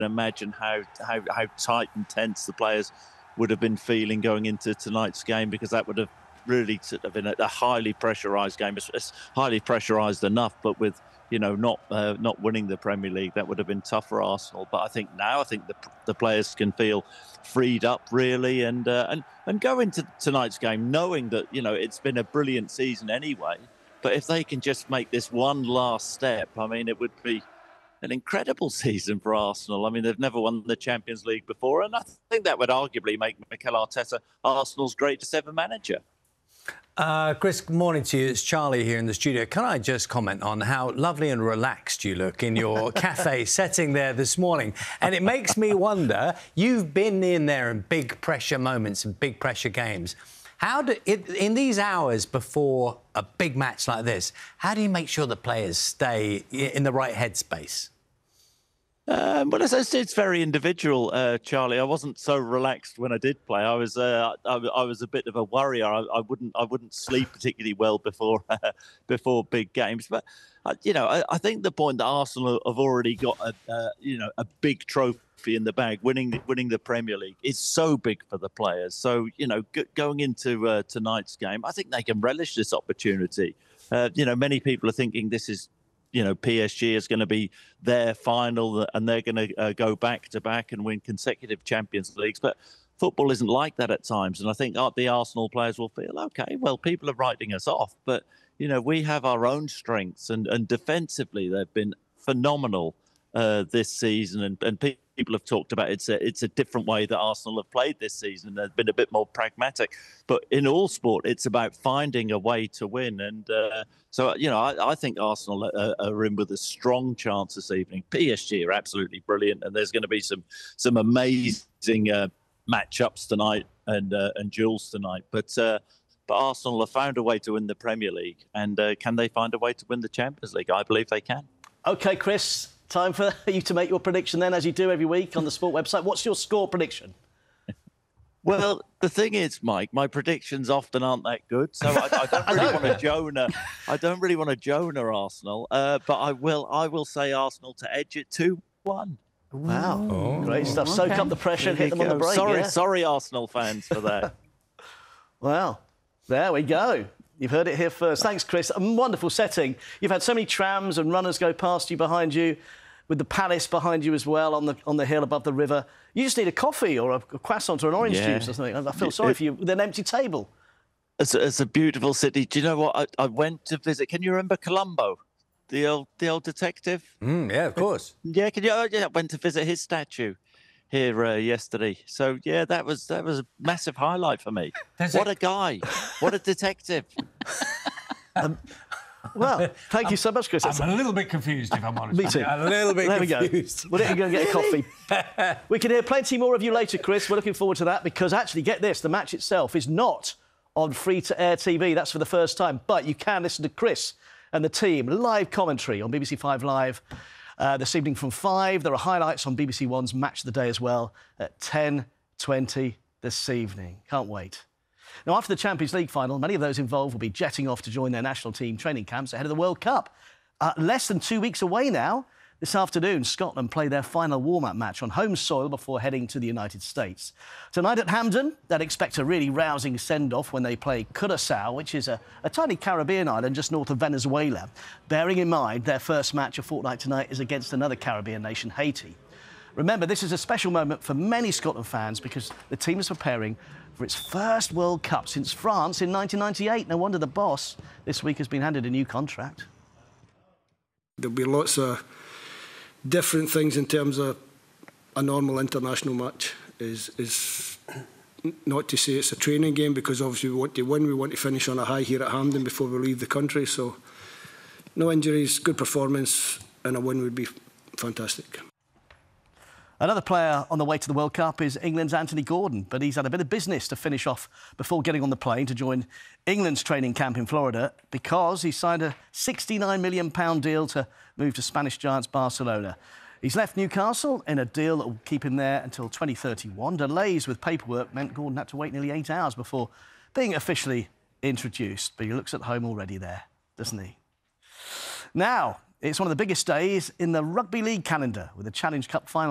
imagine how tight and tense the players would have been feeling going into tonight's game, because that would have really sort of been a highly pressurised game. It's highly pressurised enough, but with not winning the Premier League, that would have been tough for Arsenal. But I think the players can feel freed up really, and go into tonight's game knowing that it's been a brilliant season anyway. But if they can just make this one last step, I mean, it would be an incredible season for Arsenal. I mean, they've never won the Champions League before, and I think that would arguably make Mikel Arteta Arsenal's greatest ever manager. Chris, good morning to you. It's Charlie here in the studio. Can I just comment on how lovely and relaxed you look in your cafe setting there this morning? And it makes me wonder, you've been in there in big pressure moments and big pressure games. In these hours before a big match like this, how do you make sure the players stay in the right headspace? Well, it's very individual, Charlie. I wasn't so relaxed when I did play. I was a bit of a worrier. I wouldn't sleep particularly well before big games. But I think the point that Arsenal have already got a big trophy in the bag, winning the Premier League, is so big for the players. So going into tonight's game, I think they can relish this opportunity. Many people are thinking this is, PSG is going to be their final and they're going to go back to back and win consecutive Champions Leagues. But football isn't like that at times. And I think the Arsenal players will feel, OK, well, people are writing us off. But, we have our own strengths, and defensively, they've been phenomenal this season. And people have talked about it's a different way that Arsenal have played this season. They've been a bit more pragmatic. But in all sport, it's about finding a way to win. And so, I think Arsenal are in with a strong chance this evening. PSG are absolutely brilliant, and there's going to be some amazing matchups tonight and duels tonight. But Arsenal have found a way to win the Premier League, and can they find a way to win the Champions League? I believe they can. OK, Chris, time for you to make your prediction then, as you do every week on the Sport website. What's your score prediction? Well, the thing is, Mike, my predictions often aren't that good, so I don't really want to Jonah. I don't really want to Jonah Arsenal, but I will say Arsenal to edge it 2-1. Wow, great stuff. Okay. Soak up the pressure and hit them on the break. Sorry, Arsenal fans, for that. Well, there we go. You've heard it here first. Thanks, Chris. A wonderful setting. You've had so many trams and runners go past you behind you, with the palace behind you as well on the hill above the river. You just need a coffee or a croissant or an orange juice or something. I feel sorry for you with an empty table. It's a beautiful city. Do you know what? I went to visit. Can you remember Columbo, the old detective? Yeah, of course. Yeah, I went to visit his statue here yesterday. So yeah, that was a massive highlight for me. What a guy! What a detective! Well, thank you so much, Chris. I'm a little bit confused, if I'm honest. Me too. A little bit confused. We'll let you go and get a coffee. We can hear plenty more of you later, Chris. We're looking forward to that, because actually, get this, the match itself is not on free-to-air TV. That's for the first time. But you can listen to Chris and the team live commentary on BBC 5 Live this evening from 5. There are highlights on BBC One's Match of the Day as well at 10:20 this evening. Can't wait. Now, after the Champions League final, many of those involved will be jetting off to join their national team training camps ahead of the World Cup. Less than 2 weeks away now. This afternoon, Scotland play their final warm-up match on home soil before heading to the United States. Tonight at Hampden, they'll expect a really rousing send-off when they play Curaçao, which is a tiny Caribbean island just north of Venezuela. Bearing in mind their first match a fortnight tonight is against another Caribbean nation, Haiti. Remember, this is a special moment for many Scotland fans because the team is preparing for its first World Cup since France in 1998. No wonder the boss this week has been handed a new contract. There'll be lots of different things in terms of a normal international match. Is not to say it's a training game, because obviously we want to win. We want to finish on a high here at Hampden before we leave the country. So no injuries, good performance, and a win would be fantastic. Another player on the way to the World Cup is England's Anthony Gordon, but he's had a bit of business to finish off before getting on the plane to join England's training camp in Florida, because he signed a £69 million deal to move to Spanish giants Barcelona. He's left Newcastle in a deal that will keep him there until 2031. Delays with paperwork meant Gordon had to wait nearly 8 hours before being officially introduced, but he looks at home already there, doesn't he? Now, it's one of the biggest days in the Rugby League calendar, with the Challenge Cup final